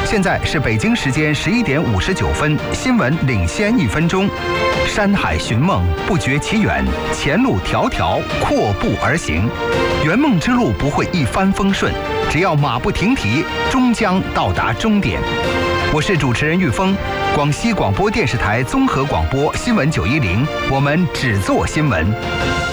现在是北京时间11点59分，新闻领先1分钟。山海寻梦，不觉其远；前路迢迢，阔步而行。圆梦之路不会一帆风顺，只要马不停蹄，终将到达终点。我是主持人玉峰，广西广播电视台综合广播新闻910，我们只做新闻。